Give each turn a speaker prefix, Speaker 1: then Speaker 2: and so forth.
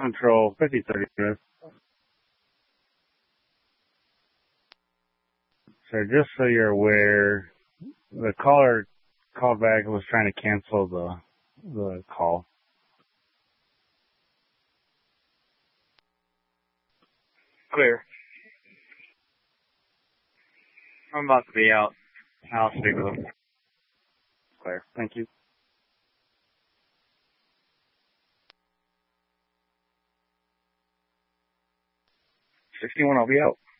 Speaker 1: Control 5030. So just so you're aware, the caller called back and was trying to cancel the call.
Speaker 2: Clear. I'm about to be out. I'll speak with him.
Speaker 1: Clear. Thank you. 61, I'll be out.